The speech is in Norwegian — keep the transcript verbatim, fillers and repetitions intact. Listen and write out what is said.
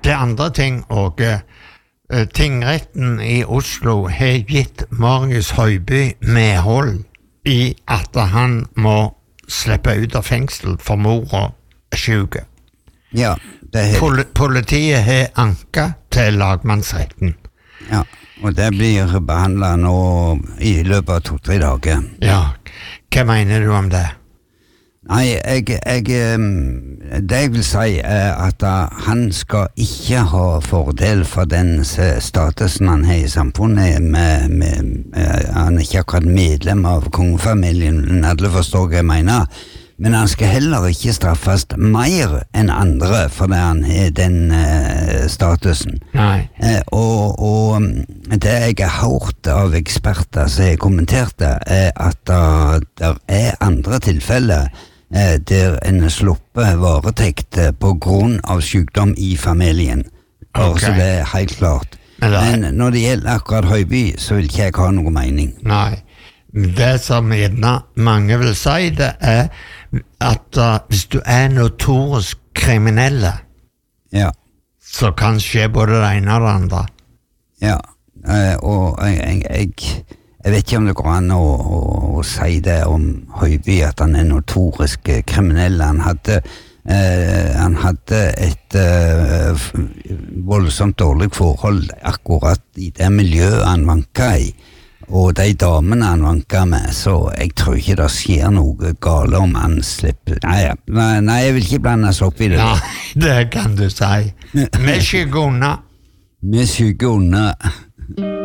det andre ting, Åge, tingretten i Oslo har gitt Marius Høiby medhold i at han må slippe ut av fengsel for mor og syke. Ja, det er... Pol politiet har anket til lagmannsretten. Ja, og det blir behandlet nå i løpet av to-tre dager. Ja, hva mener du om det? Nei, jeg, jeg, det jeg vil si er at han skal ikke ha fordel for den statusen han har i samfunnet. Med, med, han er ikke akkurat medlem av kongefamilien, alle forstår hva jeg mener. Men han skal heller ikke straffes mer enn andre fordi han har den uh, statusen. Nei. Uh, og, og det jeg har hørt av eksperter som har kommentert det, er at uh, det er andre tilfeller uh, der en slipper varetekt uh, på grunn av sykdom i familien. Okay. Så det er helt klart. Men når det gjelder akkurat Høiby, så vil ikke jeg ha noe mening. Nei. Det som gjerne mange vil si, det er at uh, hvis du er notorisk kriminelle, ja. så kan skje både det ene og det andre. Ja, uh, og jeg, jeg, jeg vet ikke om det går an å, å, å si det om Høiby, at han er notorisk kriminell. Han hadde, uh, han hadde et uh, voldsomt dårlig forhold akkurat i det miljøet han vanket i. Og de damene han vanket med, så jeg tror ikke det skjer noe gale om han slipper. Nei, nei, nei jeg vil ikke blande oss opp i det. Nei, det kan du si. Vi skygger unna. Vi skygger unna.